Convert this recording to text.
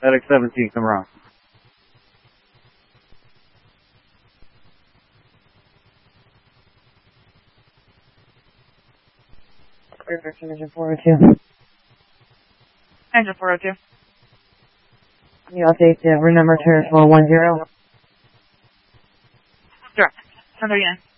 FedEx 17, come around. Engine 402. Engine 402. Can you update the room number to 410? Direct. 1039.